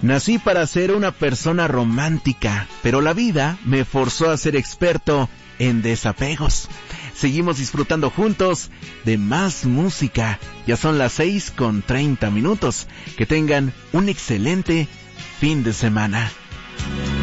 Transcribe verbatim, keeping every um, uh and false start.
Nací para ser una persona romántica, pero la vida me forzó a ser experto en desapegos. Seguimos disfrutando juntos de más música. Ya son las seis con treinta minutos. Que tengan un excelente fin de semana.